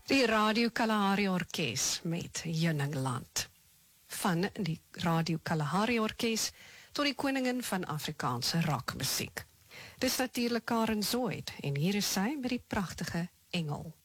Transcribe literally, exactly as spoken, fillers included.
Die Radio Kalahari Orkees met Heuningland. Van die Radio Kalahari Orkees tot die koningin van Afrikaanse rockmusiek. Dis natuurlik Karen Zoid en hier is sy met die pragtige Engel.